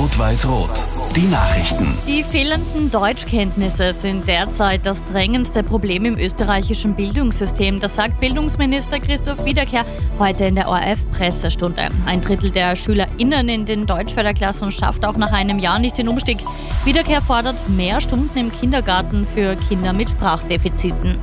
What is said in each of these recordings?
Rot-Weiß-Rot. Die Nachrichten. Die fehlenden Deutschkenntnisse sind derzeit das drängendste Problem im österreichischen Bildungssystem. Das sagt Bildungsminister Christoph Wiederkehr heute in der ORF-Pressestunde. Ein Drittel der SchülerInnen in den Deutschförderklassen schafft auch nach einem Jahr nicht den Umstieg. Wiederkehr fordert mehr Stunden im Kindergarten für Kinder mit Sprachdefiziten.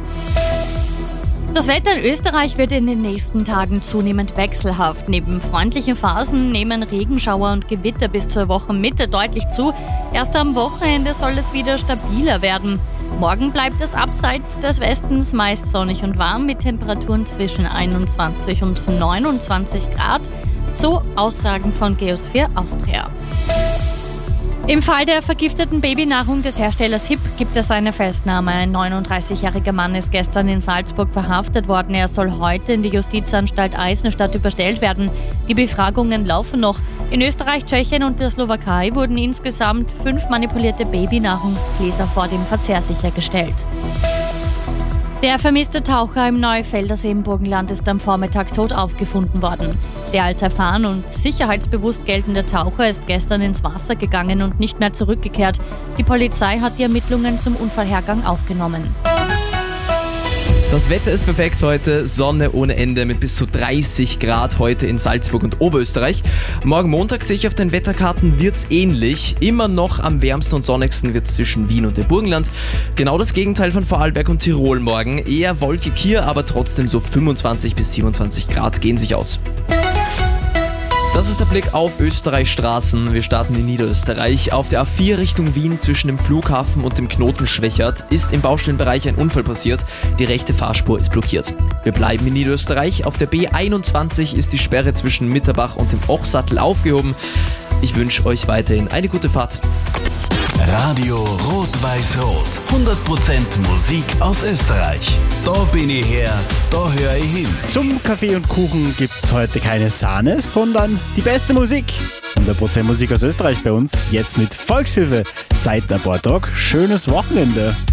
Das Wetter in Österreich wird in den nächsten Tagen zunehmend wechselhaft. Neben freundlichen Phasen nehmen Regenschauer und Gewitter bis zur Wochenmitte deutlich zu. Erst am Wochenende soll es wieder stabiler werden. Morgen bleibt es abseits des Westens meist sonnig und warm mit Temperaturen zwischen 21 und 29 Grad. So Aussagen von Geosphere Austria. Im Fall der vergifteten Babynahrung des Herstellers HiP gibt es eine Festnahme. Ein 39-jähriger Mann ist gestern in Salzburg verhaftet worden. Er soll heute in die Justizanstalt Eisenstadt überstellt werden. Die Befragungen laufen noch. In Österreich, Tschechien und der Slowakei wurden insgesamt 5 manipulierte Babynahrungsgläser vor dem Verzehr sichergestellt. Der vermisste Taucher im Neufeldersee im Burgenland ist am Vormittag tot aufgefunden worden. Der als erfahren und sicherheitsbewusst geltende Taucher ist gestern ins Wasser gegangen und nicht mehr zurückgekehrt. Die Polizei hat die Ermittlungen zum Unfallhergang aufgenommen. Das Wetter ist perfekt heute, Sonne ohne Ende mit bis zu 30 Grad heute in Salzburg und Oberösterreich. Morgen Montag sehe ich auf den Wetterkarten, wird's ähnlich. Immer noch am wärmsten und sonnigsten wird's zwischen Wien und dem Burgenland. Genau das Gegenteil von Vorarlberg und Tirol morgen. Eher wolkig hier, aber trotzdem so 25 bis 27 Grad gehen sich aus. Das ist der Blick auf Österreichs Straßen. Wir starten in Niederösterreich. Auf der A4 Richtung Wien zwischen dem Flughafen und dem Knoten Schwächert ist im Baustellenbereich ein Unfall passiert. Die rechte Fahrspur ist blockiert. Wir bleiben in Niederösterreich. Auf der B21 ist die Sperre zwischen Mitterbach und dem Ochsattel aufgehoben. Ich wünsche euch weiterhin eine gute Fahrt. Radio Rot-Weiß-Rot. 100% Musik aus Österreich. Da bin ich her, da höre ich hin. Zum Kaffee und Kuchen gibt's heute keine Sahne, sondern die beste Musik. 100% Musik aus Österreich bei uns, jetzt mit Volkshilfe. Seid ein paar Tage, schönes Wochenende.